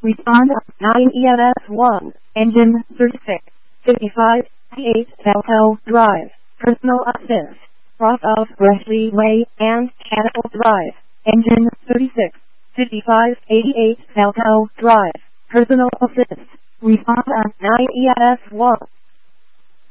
Respond 9 EMS1, engine 36, 55, 8 Velco Drive, personal assist, cross of Breshley Way and Catapult Drive, engine 36, 55, 88 Velco Drive, personal assist. Respond 9 EMS1.